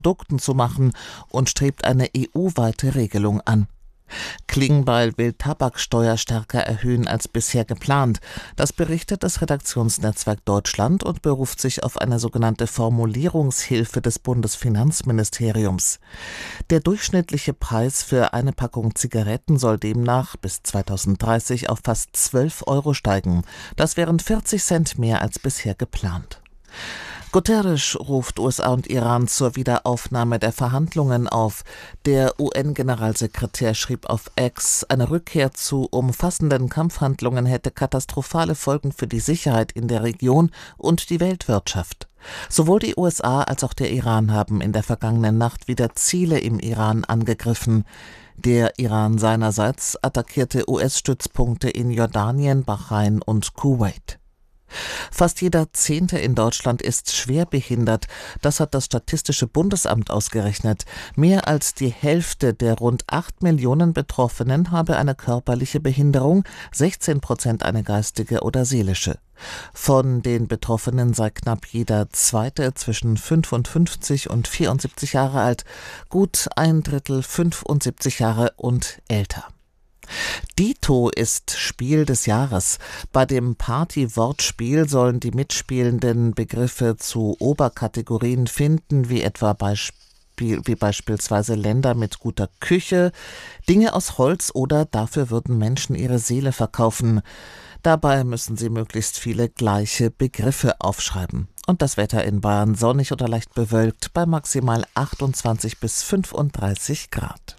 Produkten zu machen und strebt eine EU-weite Regelung an. Klingbeil will Tabaksteuer stärker erhöhen als bisher geplant. Das berichtet das Redaktionsnetzwerk Deutschland und beruft sich auf eine sogenannte Formulierungshilfe des Bundesfinanzministeriums. Der durchschnittliche Preis für eine Packung Zigaretten soll demnach bis 2030 auf fast 12 Euro steigen. Das wären 40 Cent mehr als bisher geplant. Guterres ruft USA und Iran zur Wiederaufnahme der Verhandlungen auf. Der UN-Generalsekretär schrieb auf X, eine Rückkehr zu umfassenden Kampfhandlungen hätte katastrophale Folgen für die Sicherheit in der Region und die Weltwirtschaft. Sowohl die USA als auch der Iran haben in der vergangenen Nacht wieder Ziele im Iran angegriffen. Der Iran seinerseits attackierte US-Stützpunkte in Jordanien, Bahrain und Kuwait. Fast jeder Zehnte in Deutschland ist schwerbehindert. Das hat das Statistische Bundesamt ausgerechnet. Mehr als die Hälfte der rund 8 Millionen Betroffenen habe eine körperliche Behinderung, 16% eine geistige oder seelische. Von den Betroffenen sei knapp jeder Zweite zwischen 55 und 74 Jahre alt, gut ein Drittel 75 Jahre und älter. Dito ist Spiel des Jahres. Bei dem Party-Wortspiel sollen die Mitspielenden Begriffe zu Oberkategorien finden, wie etwa beispielsweise Länder mit guter Küche, Dinge aus Holz oder dafür würden Menschen ihre Seele verkaufen. Dabei müssen sie möglichst viele gleiche Begriffe aufschreiben. Und das Wetter in Bayern sonnig oder leicht bewölkt bei maximal 28 bis 35 Grad.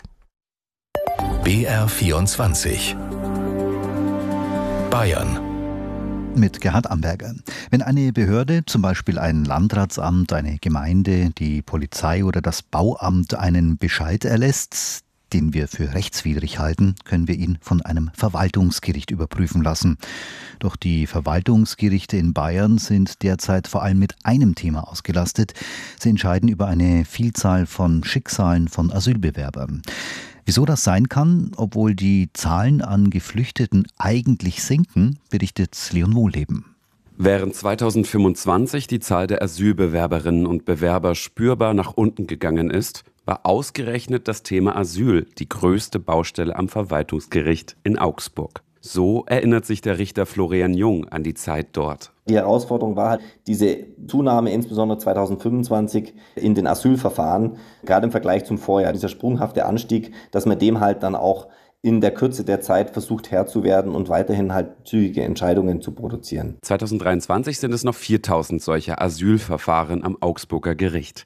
BR24 Bayern mit Gerhard Amberger. Wenn eine Behörde, zum Beispiel ein Landratsamt, eine Gemeinde, die Polizei oder das Bauamt einen Bescheid erlässt, den wir für rechtswidrig halten, können wir ihn von einem Verwaltungsgericht überprüfen lassen. Doch die Verwaltungsgerichte in Bayern sind derzeit vor allem mit einem Thema ausgelastet. Sie entscheiden über eine Vielzahl von Schicksalen von Asylbewerbern. Wieso das sein kann, obwohl die Zahlen an Geflüchteten eigentlich sinken, berichtet Leon Wohlleben. Während 2025 die Zahl der Asylbewerberinnen und Bewerber spürbar nach unten gegangen ist, war ausgerechnet das Thema Asyl die größte Baustelle am Verwaltungsgericht in Augsburg. So erinnert sich der Richter Florian Jung an die Zeit dort. Die Herausforderung war halt diese Zunahme, insbesondere 2025, in den Asylverfahren, gerade im Vergleich zum Vorjahr, dieser sprunghafte Anstieg, dass man dem halt dann auch in der Kürze der Zeit versucht Herr zu werden und weiterhin halt zügige Entscheidungen zu produzieren. 2023 sind es noch 4.000 solcher Asylverfahren am Augsburger Gericht.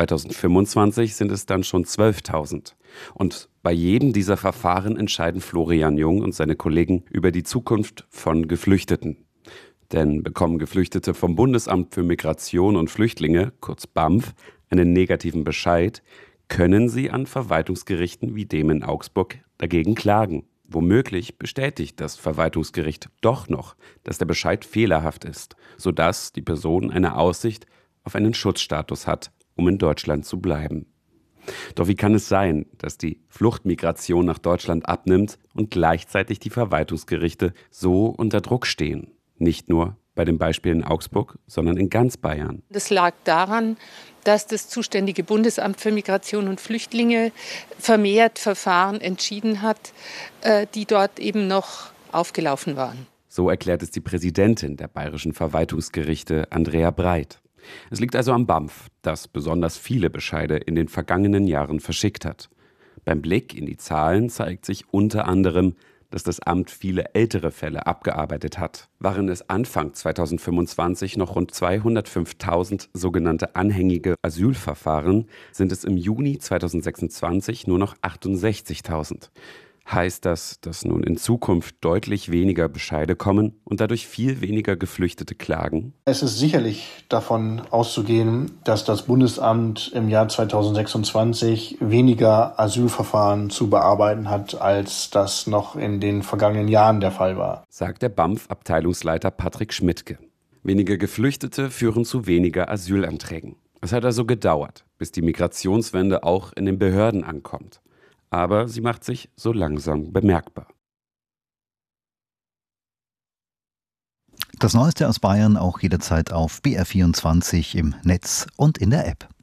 2025 sind es dann schon 12.000. Und bei jedem dieser Verfahren entscheiden Florian Jung und seine Kollegen über die Zukunft von Geflüchteten. Denn bekommen Geflüchtete vom Bundesamt für Migration und Flüchtlinge, kurz BAMF, einen negativen Bescheid, können sie an Verwaltungsgerichten wie dem in Augsburg dagegen klagen. Womöglich bestätigt das Verwaltungsgericht doch noch, dass der Bescheid fehlerhaft ist, sodass die Person eine Aussicht auf einen Schutzstatus hat, um in Deutschland zu bleiben. Doch wie kann es sein, dass die Fluchtmigration nach Deutschland abnimmt und gleichzeitig die Verwaltungsgerichte so unter Druck stehen? Nicht nur bei dem Beispiel in Augsburg, sondern in ganz Bayern. Das lag daran, dass das zuständige Bundesamt für Migration und Flüchtlinge vermehrt Verfahren entschieden hat, die dort eben noch aufgelaufen waren. So erklärt es die Präsidentin der bayerischen Verwaltungsgerichte, Andrea Breit. Es liegt also am BAMF, das besonders viele Bescheide in den vergangenen Jahren verschickt hat. Beim Blick in die Zahlen zeigt sich unter anderem, dass das Amt viele ältere Fälle abgearbeitet hat. Waren es Anfang 2025 noch rund 205.000 sogenannte anhängige Asylverfahren, sind es im Juni 2026 nur noch 68.000. Heißt das, dass nun in Zukunft deutlich weniger Bescheide kommen und dadurch viel weniger Geflüchtete klagen? Es ist sicherlich davon auszugehen, dass das Bundesamt im Jahr 2026 weniger Asylverfahren zu bearbeiten hat, als das noch in den vergangenen Jahren der Fall war, sagt der BAMF-Abteilungsleiter Patrick Schmidtke. Weniger Geflüchtete führen zu weniger Asylanträgen. Es hat also gedauert, bis die Migrationswende auch in den Behörden ankommt. Aber sie macht sich so langsam bemerkbar. Das Neueste aus Bayern auch jederzeit auf BR24 im Netz und in der App.